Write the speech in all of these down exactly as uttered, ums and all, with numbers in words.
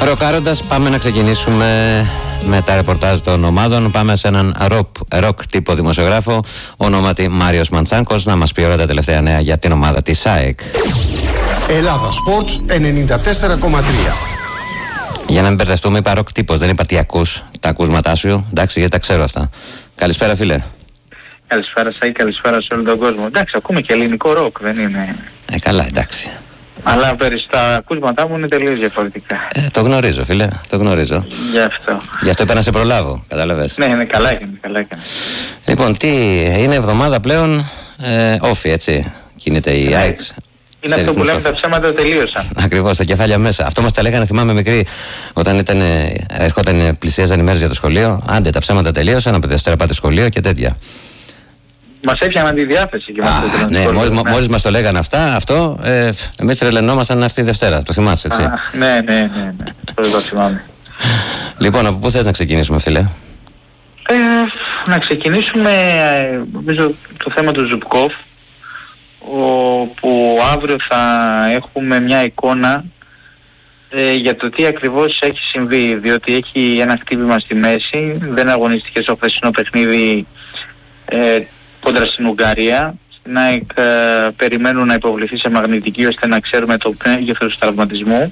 Ροκάροντας, πάμε να ξεκινήσουμε με τα ρεπορτάζ των ομάδων. Πάμε σε έναν ροκ, ροκ τύπο δημοσιογράφο, ονόματι Μάριος Μαντσάνκος, να μας πει όλα τα τελευταία νέα για την ομάδα της ΑΕΚ. Ελλάδα Sports ενενήντα τέσσερα κόμμα τρία. Για να μην μπερδευτούμε, είπα ροκ τύπος, δεν είπα τι ακούς, τα ακούσματά σου. Εντάξει, γιατί τα ξέρω αυτά. Καλησπέρα, φίλε. Καλησπέρα σας, καλησπέρα σε όλο τον κόσμο. Εντάξει, ακούμε και ελληνικό ροκ, δεν είναι. Ε, καλά, εντάξει. Αλλά περί τα ακούσματά μου είναι τελείως διαφορετικά. Ε, το γνωρίζω, φίλε, το γνωρίζω. Γι' αυτό. Γι' αυτό είπα να σε προλάβω, κατάλαβες. Ναι, είναι καλά έκανε, καλά έκανε. Λοιπόν, τι, είναι εβδομάδα πλέον, ε, όφι, έτσι, κινείται η Ναι. ΑΕΚ. Είναι αυτό που λέμε, τα ψέματα τελείωσαν. Ακριβώς, τα κεφάλια μέσα. Αυτό μας τα λέγανε, θυμάμαι μικρή, όταν ήταν, ερχόταν, πλησίαζαν οι μέρες για το σχολείο. Άντε, τα ψέματα τελείωσαν, από τη Δευτέρα πάτε σχολείο και τέτοια. Μας έφτιαναν τη διάθεση και Α, μας ναι, μόλις, ναι. μόλις μας το λέγανε αυτά, αυτό, ε, εμείς τρελαινόμασταν να έρθει η Δευτέρα. Το θυμάσαι, έτσι. Α, ναι, ναι, ναι, ναι. Το, το θυμάμαι. Λοιπόν, από πού θες να ξεκινήσουμε, φίλε? Ε, να ξεκινήσουμε, ε, νομίζω, το θέμα του Ζουμπκόφ, όπου αύριο θα έχουμε μια εικόνα ε, για το τι ακριβώς έχει συμβεί, διότι έχει ένα χτύπημα στη μέση, δεν αγωνίστηκε στο χθεσινό παιχνίδι ε, κόντρα στην Ουγγαρία. Στην ΑΕΚ ε, περιμένουν να υποβληθεί σε μαγνητική ώστε να ξέρουμε το μέγεθος του τραυματισμού.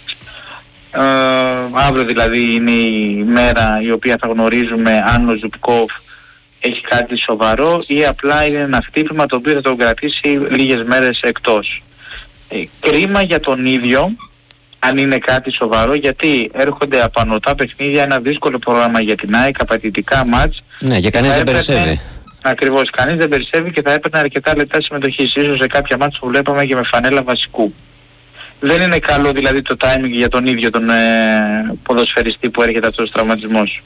Ε, αύριο δηλαδή είναι η μέρα η οποία θα γνωρίζουμε αν ο Ζουμπκόφ έχει κάτι σοβαρό ή απλά είναι ένα χτύπημα το οποίο θα τον κρατήσει λίγες μέρες εκτός. Ε, κρίμα για τον ίδιο αν είναι κάτι σοβαρό, γιατί έρχονται απανωτά παιχνίδια, ένα δύσκολο πρόγραμμα για την ΑΕΚ, απαιτητικά μάτς. Ναι, και κανείς δεν περισσεύει. Ακριβώς, κανείς δεν περισσεύει και θα έπαιρνε αρκετά λεπτά συμμετοχής, ίσως σε κάποια μάτς που βλέπαμε και με φανέλα βασικού. Δεν είναι καλό δηλαδή το timing για τον ίδιο τον ε, ποδοσφαιριστή που έρχεται αυτός ο τραυματισμός.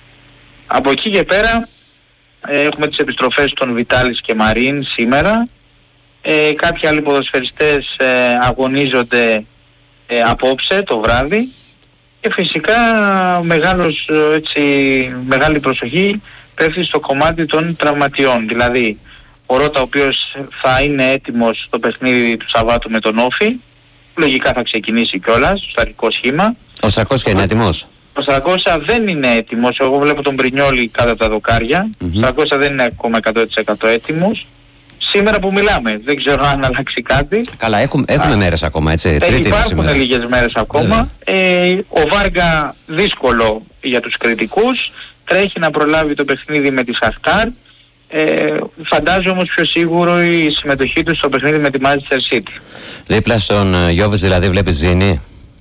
Από εκεί και πέρα ε, έχουμε τις επιστροφές των Βιτάλης και Μαρίν σήμερα. Ε, κάποιοι άλλοι ποδοσφαιριστές ε, αγωνίζονται ε, απόψε το βράδυ και φυσικά μεγάλος, έτσι, μεγάλη προσοχή πέφτει στο κομμάτι των τραυματιών. Δηλαδή ο Ρώτα, ο οποίος θα είναι έτοιμος στο παιχνίδι του Σαββάτου με τον Όφη, λογικά θα ξεκινήσει κιόλας στο αρχικό σχήμα. Ο Στρακόσια είναι έτοιμος? Ο Στρακόσια δεν είναι έτοιμος, εγώ βλέπω τον Μπρινιόλι κάτω από τα δοκάρια. Ο mm-hmm. Στρακόσια δεν είναι ακόμα εκατό τοις εκατό έτοιμος. Σήμερα που μιλάμε, δεν ξέρω αν αλλάξει κάτι. Καλά, έχουμε, έχουμε μέρες ακόμα, έτσι. Ε, υπάρχουν λίγες μέρες ακόμα. Ε, ο Βάργα δύσκολο για τους κριτικούς. Τρέχει να προλάβει το παιχνίδι με τη Σαχτάρ. Ε, φαντάζομαι όμως πιο σίγουρο η συμμετοχή του στο παιχνίδι με τη Manchester City. Δίπλα στον Γιόβιτς δηλαδή βλέπεις Ζήνη?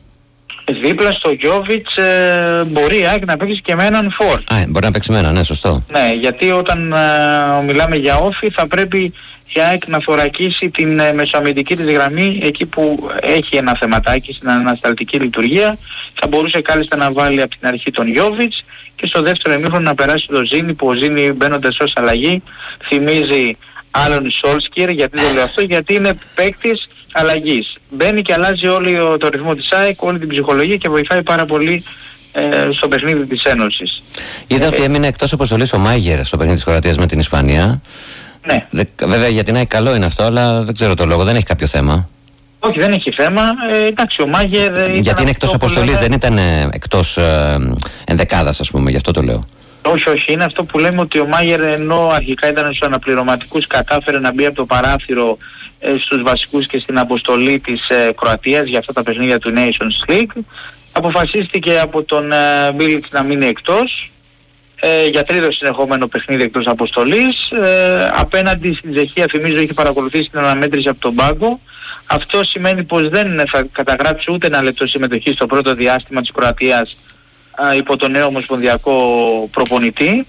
Δίπλα στο Γιόβιτς ε, μπορεί η ΑΕΚ να παίξει και με έναν φορ. Α, μπορεί να παίξει με έναν, ναι, σωστό. Ναι, γιατί όταν ε, μιλάμε για όφι θα πρέπει η ΑΕΚ να θωρακίσει την ε, μεσοαμυντική της γραμμή εκεί που έχει ένα θεματάκι στην ανασταλτική λειτουργία. Θα μπορούσε κάλλιστα να βάλει από την αρχή τον Γιόβιτς και στο δεύτερο ημίχρονο να περάσει το Ζήνη, που ο Ζήνη μπαίνοντας ως αλλαγή θυμίζει άλλον Σόλσκιρ. Γιατί το λέω αυτό? Γιατί είναι παίκτης αλλαγής. Μπαίνει και αλλάζει όλο το ρυθμό της ΑΕΚ, όλη την ψυχολογία και βοηθάει πάρα πολύ ε, στο παιχνίδι της Ένωσης. Είδα ε, ότι έμεινε εκτός αποστολής ο Μάγερ στο παιχνίδι της Κροατίας με την Ισπανία. Ναι. Δε, βέβαια για την ΑΕΚ καλό είναι αυτό, αλλά δεν ξέρω το λόγο, δεν έχει κάποιο θέμα. Όχι, δεν έχει θέμα. Ε, εντάξει, ο Μάγερ... Γιατί είναι εκτός αποστολής, λέμε... δεν ήταν ε, εκτός ε, ενδεκάδας, ας πούμε, γι' αυτό το λέω. Όχι, όχι, είναι αυτό που λέμε, ότι ο Μάγερ, ενώ αρχικά ήταν στους αναπληρωματικούς, κατάφερε να μπει από το παράθυρο ε, στους βασικούς και στην αποστολή της ε, Κροατίας για αυτά τα παιχνίδια του Nations League. Αποφασίστηκε από τον ε, Μπίλιτς να μείνει εκτός ε, για τρίτο συνεχόμενο παιχνίδι εκτός αποστολής. Ε, απέναντι στην Τσεχία, θυμίζω, είχε παρακολουθήσει την αναμέτρηση από τον πάγκο. Αυτό σημαίνει πως δεν θα καταγράψει ούτε ένα λεπτό συμμετοχή στο πρώτο διάστημα της Κροατίας α, υπό τον νέο ομοσπονδιακό προπονητή.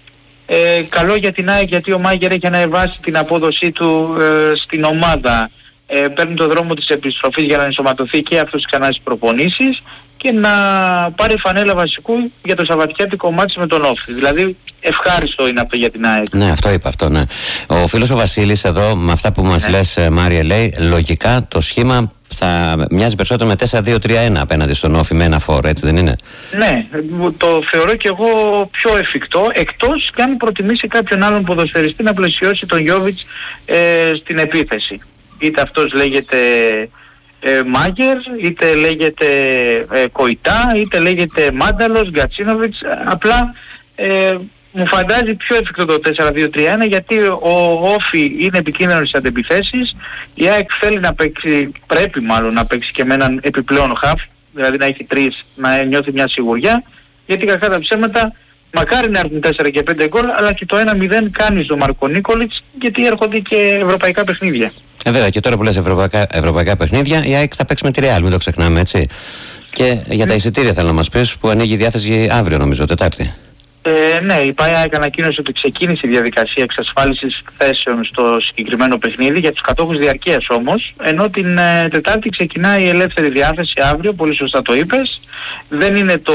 Ε, καλό για την ΑΕΚ, γιατί ο Μάγερ έχει ανεβάσει την απόδοσή του ε, στην ομάδα. Ε, παίρνει το δρόμο της επιστροφής για να ενσωματωθεί και αυτός ξανά στις προπονήσεις και να πάρει φανέλα βασικού για το σαββατιάτικο μάτς με τον Όφη. Δηλαδή ευχάριστο είναι αυτό για την ΑΕΚ. Ναι, αυτό είπα αυτό, ναι. Ο φίλος ο Βασίλης εδώ, με αυτά που μας ναι. λες, Μάριε, λέει, λογικά το σχήμα θα μοιάζει περισσότερο με τέσσερα δύο τρία ένα απέναντι στον Όφη με ένα φόρ, έτσι δεν είναι? Ναι, το θεωρώ και εγώ πιο εφικτό, εκτός και αν προτιμήσει κάποιον άλλον ποδοσφαιριστή να πλαισιώσει τον Γιόβιτς ε, στην επίθεση. Είτε αυτός λέγεται ε, Μάγερ, είτε λέγεται ε, Κοϊτά, είτε λέγεται Μάνταλος, Γκατσίνοβιτς. Απλά ε, μου φαντάζει πιο εφικτό το τέσσερα δύο τρία ένα, γιατί ο Όφι είναι επικίνδυνος στις αντεπιθέσεις. Η ΑΕΚ θέλει να παίξει, πρέπει μάλλον να παίξει και με έναν επιπλέον χαφ, δηλαδή να έχει τρεις, να νιώθει μια σιγουριά, γιατί κακά τα ψέματα μακάρι να έρθουν τέσσερα και πέντε γκολ, αλλά και το ένα μηδέν κάνει στο Μάρκο Νίκολιτς, γιατί έρχονται και ευρωπαϊκά παιχνίδια. Ε, βέβαια, και τώρα που λες ευρωπαϊκά, ευρωπαϊκά παιχνίδια, η ΑΕΚ θα παίξει με τη Ρεάλ, μην το ξεχνάμε, έτσι. Και για τα εισιτήρια θέλω να μας πεις, που ανοίγει η διάθεση αύριο, νομίζω, Τετάρτη. Ε, ναι, η ΠΑΕΑΕΚ ανακοίνωσε ότι ξεκίνησε η διαδικασία εξασφάλισης θέσεων στο συγκεκριμένο παιχνίδι για τους κατόχους διαρκείας όμως, ενώ την ε, Τετάρτη ξεκινάει η ελεύθερη διάθεση αύριο, πολύ σωστά το είπες. Δεν είναι το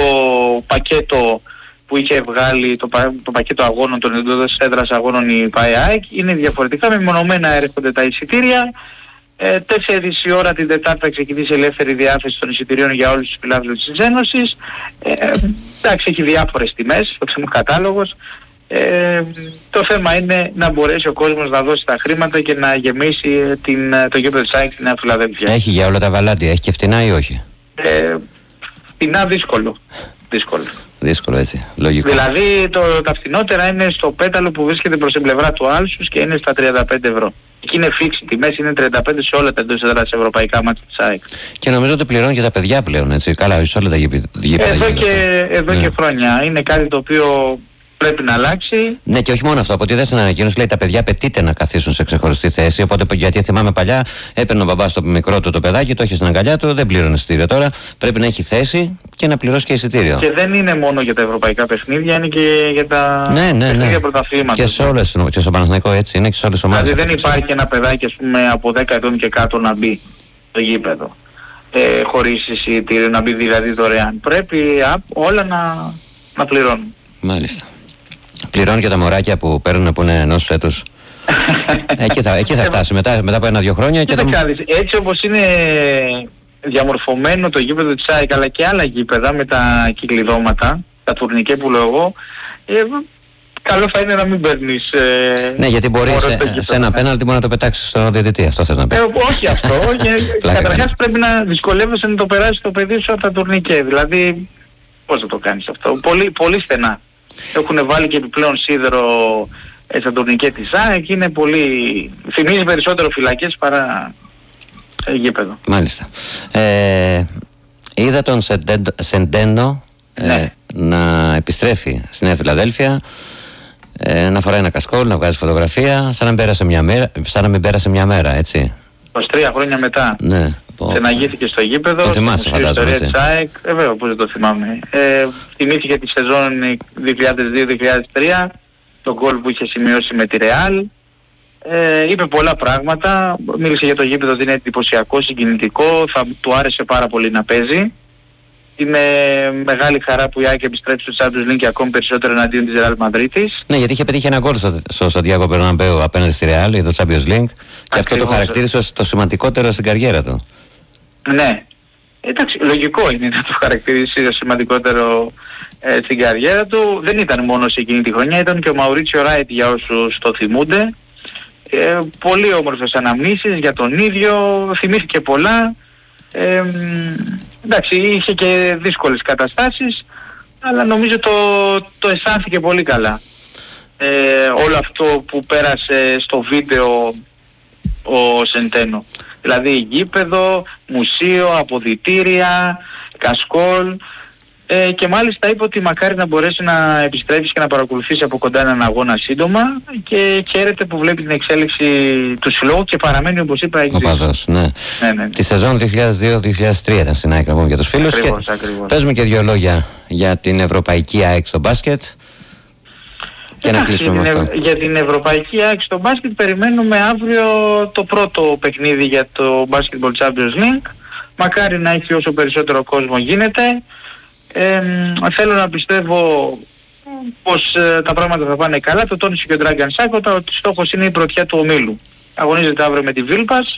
πακέτο που είχε βγάλει, το, πα, το πακέτο αγώνων, των εντός έδρας αγώνων η ΠΑΕΑΕΚ, είναι διαφορετικά, μεμονωμένα έρχονται τα εισιτήρια. Ε, τέσσερις η ώρα την Τετάρτη θα ξεκινήσει η ελεύθερη διάθεση των εισιτηρίων για όλους τους φιλάθλους της Ένωσης. Ε, εντάξει, έχει διάφορες τιμές, το ξέρουμε κατάλογος. Ε, το θέμα είναι να μπορέσει ο κόσμος να δώσει τα χρήματα και να γεμίσει την, το γήπεδο της ΑΕΚ στη Νέα Φιλαδέλφια. Έχει για όλα τα βαλάντια, έχει και φτηνά ή όχι? Ε, φτηνά δύσκολο. Δύσκολο. Δύσκολο, έτσι, λογικό. Δηλαδή το, τα φθηνότερα είναι στο πέταλο που βρίσκεται προς την πλευρά του Άλσους και είναι στα τριάντα πέντε ευρώ. Εκεί είναι φίξη, οι τιμές είναι τριάντα πέντε σε όλα τα εντός έδρας ευρωπαϊκά μάτια της ΑΕΚ. Και νομίζω ότι πληρώνει και τα παιδιά πλέον, έτσι. Καλά, σε όλα τα γήπεδα. Εδώ, και, εδώ ναι. και χρόνια. Είναι κάτι το οποίο πρέπει να αλλάξει. Ναι, και όχι μόνο αυτό. Από ό,τι δεν στην ανακοίνωση λέει τα παιδιά απαιτείται να καθίσουν σε ξεχωριστή θέση. Οπότε, γιατί θυμάμαι παλιά, έπαιρνε ο μπαμπάς το μικρό του το παιδάκι, το είχε στην αγκαλιά του, δεν πλήρωνε εισιτήριο. Τώρα πρέπει να έχει θέση και να πληρώσει και εισιτήριο. Και δεν είναι μόνο για τα ευρωπαϊκά παιχνίδια, είναι και για τα ναι, ναι, παιχνίδια ναι. πρωταθλήματος. Και σε όλες, και στο Παναθηναϊκό έτσι είναι και σε όλες τις ομάδες. Δηλαδή δεν υπάρχει ένα παιδάκι, ας πούμε, από δέκα ετών και κάτω να μπει στο γήπεδο. Ε, χωρίς εισιτήριο, να μπει δηλαδή δωρεάν. Πρέπει α, όλα να, να πληρώνουν. Μάλιστα. Πληρώνουν και τα μωράκια που παίρνουν, που είναι ενός έτους. εκεί, θα, εκεί θα φτάσει μετά, μετά από ένα-δύο χρόνια. Και το... Έτσι όπως είναι διαμορφωμένο το γήπεδο της ΑΕΚ, αλλά και άλλα γήπεδα με τα κυκλειδώματα, τα τουρνικέ που λέω εγώ, ε, καλό θα είναι να μην παίρνεις ε, ναι, γιατί μπορεί σε, σε ένα πέναλτι μπορεί να το πετάξεις στον διαιτητή, αυτό θες να πεις. Ε, όχι αυτό, καταρχάς πρέπει να δυσκολεύεσαι να το περάσεις το παιδί σου από τα τουρνικέ, δηλαδή πώς θα το κάνεις αυτό, πολύ, πολύ στενά. Έχουν βάλει και επιπλέον σίδερο ε, στα τουρνικέ της ΑΕΚ, είναι πολύ, θυμίζει περισσότερο φυλακές παρά ε, γήπεδο. Μάλιστα. Ε, είδα τον Σεντένο ε, ναι. να επιστρέφει στη Νέα Φιλαδέλφια, ε, να φοράει ένα κασκόλ, να βγάζει φωτογραφία, σαν να, πέρασε μια μέρα, σαν να μην πέρασε μια μέρα, έτσι. είκοσι τρία χρόνια μετά. Ναι. Ξεναγήθηκε στο γήπεδο. Το θυμάσαι, φαντάζομαι, έτσι. Ε, βέβαια, πώς δεν το θυμάμαι. Ε, θυμήθηκε τη σεζόν δύο χιλιάδες δύο δύο χιλιάδες τρία, τον γκολ που είχε σημειώσει με τη Ρεάλ. Ε, είπε πολλά πράγματα, μίλησε για το γήπεδο ότι είναι εντυπωσιακό, συγκινητικό, θα του άρεσε πάρα πολύ να παίζει. Είναι μεγάλη χαρά που η ΑΕΚ επιστρέψει στο Champions League και ακόμη περισσότερο εναντίον της Real Madrid. Ναι, γιατί είχε πετύχει ένα γκολ στο, στο Santiago Bernabéu απέναντι στη Real για το Champions League και αυτό το χαρακτήρισε ως το σημαντικότερο στην καριέρα του. Ναι. Εντάξει, λογικό είναι να το χαρακτηρίσει το σημαντικότερο ε, στην καριέρα του. Δεν ήταν μόνο σε εκείνη τη χρονιά, ήταν και ο Μαουρίτσιο Ράιτ για όσους το θυμούνται. Ε, πολύ όμορφες αναμνήσεις για τον ίδιο, θυμήθηκε πολλά. Ε, εντάξει, είχε και δύσκολες καταστάσεις, αλλά νομίζω το, το αισθάνθηκε πολύ καλά. Ε, όλο αυτό που πέρασε στο βίντεο ο Σεντένο. Δηλαδή γήπεδο, μουσείο, αποδυτήρια, κασκόλ, ε, και μάλιστα είπε ότι μακάρι να μπορέσει να επιστρέψει και να παρακολουθήσει από κοντά έναν αγώνα σύντομα και χαίρεται που βλέπει την εξέλιξη του συλλόγου και παραμένει, όπως είπα, εξής. Ο παδός, ναι. Ναι, ναι. Τη σεζόν δύο χιλιάδες δύο δύο χιλιάδες τρία ήταν στην ΑΕΚ, να πούμε για τους φίλους. Ακριβώς, και ακριβώς. Πες μου και δύο λόγια για την Ευρωπαϊκή ΑΕΚ στο μπάσκετ. Και να κλείσουμε με αυτό. Για την Ευρωπαϊκή ΑΕΚ στο μπάσκετ περιμένουμε αύριο το πρώτο παιχνίδι για το Basketball Champions League. Μακάρι να έχει όσο περισσότερο κόσμο γίνεται. Ε, θέλω να πιστεύω πως ε, τα πράγματα θα πάνε καλά. Το τόνισε και ο Dragan Σάκοτα ότι στόχος είναι η πρωτιά του ομίλου. Αγωνίζεται αύριο με τη Βίλπας.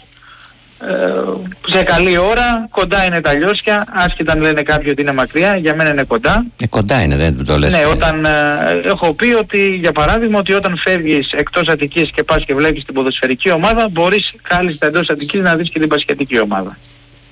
Ε, σε καλή ώρα, κοντά είναι τα Λιώσια, άσχετα αν λένε κάποιοι ότι είναι μακριά, για μένα είναι κοντά. Ε, κοντά είναι, δεν το λες. Ναι, όταν, ε, έχω πει ότι, για παράδειγμα, ότι όταν φεύγεις εκτός Αττικής και πας και βλέπεις την ποδοσφαιρική ομάδα, μπορείς κάλλιστα εντός Αττικής να δεις και την μπασκετική ομάδα.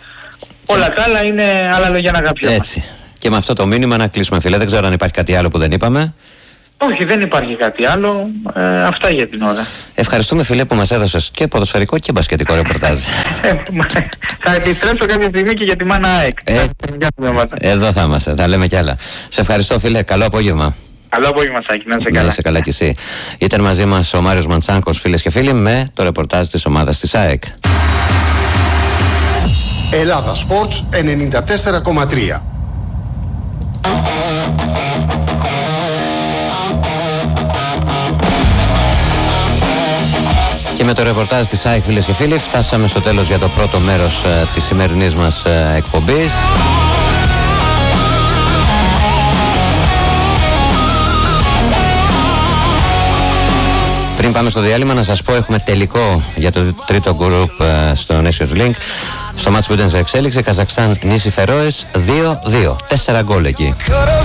Όλα τα άλλα είναι άλλα λόγια να αγαπιόμαστε. Έτσι. Και με αυτό το μήνυμα να κλείσουμε, φίλε. Δεν ξέρω αν υπάρχει κάτι άλλο που δεν είπαμε. Όχι, δεν υπάρχει κάτι άλλο. Ε, αυτά για την ώρα. Ευχαριστούμε, φίλε, που μας έδωσες και ποδοσφαιρικό και μπασκετικό ρεπορτάζ. Θα επιστρέψω κάποια στιγμή και για τη Μάνα ΑΕΚ. Ε, εδώ θα είμαστε, θα λέμε κι άλλα. Σε ευχαριστώ, φίλε. Καλό απόγευμα. Καλό απόγευμα, Σάκη. Να είσαι καλά. Να είσαι καλά κι εσύ. Ήταν μαζί μας ο Μάριος Μαντσάνκος, φίλες και φίλοι, με το ρεπορτάζ της ομάδας της ΑΕΚ. Ελλάδα Sports ενενήντα τέσσερα κόμμα τρία. Και με το ρεπορτάζ της ΑΕΚ, φίλες και φίλοι, φτάσαμε στο τέλος για το πρώτο μέρος ε, της σημερινής μας ε, εκπομπής. Πριν πάμε στο διάλειμμα, να σας πω, έχουμε τελικό για το τρίτο γκρουπ ε, στο Nations League. Στο μάτς που ήταν σε εξέλιξη, Καζακστάν νήσι Φερόες δύο δύο. Τέσσερα γκολ εκεί.